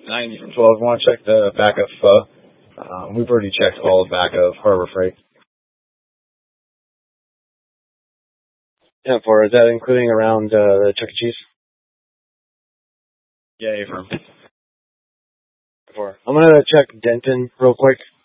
90 from 12. Want to check the back of Pho. We've already checked all the back of Harbor Freight. Yeah, is that including around the Chuck E. Cheese? Yeah, Affirm. I'm going to check Denton real quick.